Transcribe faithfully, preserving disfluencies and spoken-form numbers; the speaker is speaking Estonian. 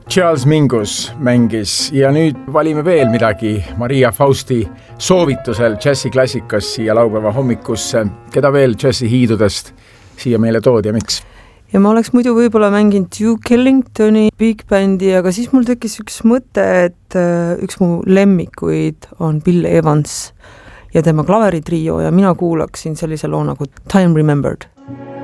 Charles Mingus mängis ja nüüd valime veel midagi Maria Fausti soovitusel džässiklassikas siia laupäeva hommikusse. Keda veel džässi hiidudest siia meile toodi ja miks? Ja ma oleks muidu võib-olla mänginud Duke Ellingtoni big bandi, aga siis mul tekkis üks mõte, et üks mu lemmikuid on Bill Evans ja tema klaveritrio ja mina kuulaksin sellise loo nagu Time Remembered.